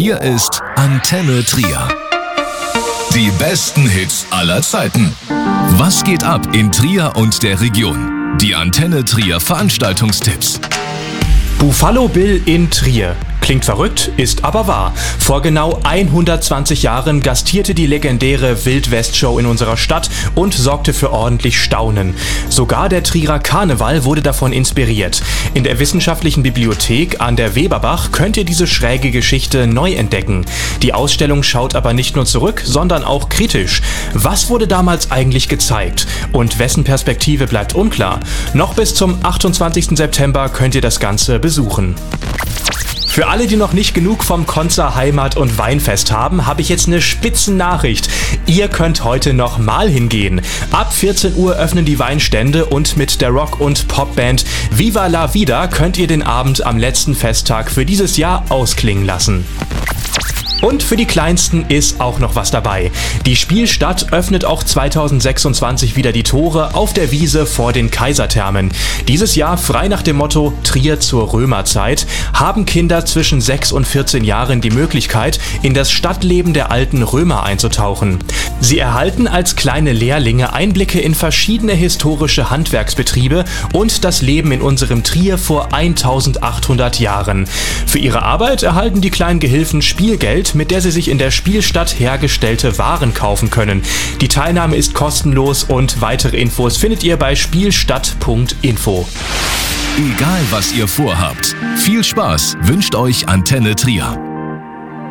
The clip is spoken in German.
Hier ist Antenne Trier. Die besten Hits aller Zeiten. Was geht ab in Trier und der Region? Die Antenne Trier Veranstaltungstipps. Buffalo Bill in Trier. Klingt verrückt, ist aber wahr. Vor genau 120 Jahren gastierte die legendäre Wild-West-Show in unserer Stadt und sorgte für ordentlich Staunen. Sogar der Trierer Karneval wurde davon inspiriert. In der Wissenschaftlichen Bibliothek an der Weberbach könnt ihr diese schräge Geschichte neu entdecken. Die Ausstellung schaut aber nicht nur zurück, sondern auch kritisch. Was wurde damals eigentlich gezeigt? Und wessen Perspektive bleibt unklar? Noch bis zum 28. September könnt ihr das Ganze besuchen. Für alle, die noch nicht genug vom Konzer Heimat- und Weinfest haben, habe ich jetzt eine Spitzennachricht. Ihr könnt heute noch mal hingehen. Ab 14 Uhr öffnen die Weinstände und mit der Rock- und Popband Viva la Vida könnt ihr den Abend am letzten Festtag für dieses Jahr ausklingen lassen. Und für die Kleinsten ist auch noch was dabei. Die Spielstadt öffnet auch 2026 wieder die Tore auf der Wiese vor den Kaiserthermen. Dieses Jahr frei nach dem Motto Trier zur Römerzeit haben Kinder zwischen 6 und 14 Jahren die Möglichkeit, in das Stadtleben der alten Römer einzutauchen. Sie erhalten als kleine Lehrlinge Einblicke in verschiedene historische Handwerksbetriebe und das Leben in unserem Trier vor 1800 Jahren. Für ihre Arbeit erhalten die kleinen Gehilfen Spielgeld, mit der sie sich in der Spielstadt hergestellte Waren kaufen können. Die Teilnahme ist kostenlos und weitere Infos findet ihr bei spielstadt.info. Egal was ihr vorhabt, viel Spaß wünscht euch Antenne Trier.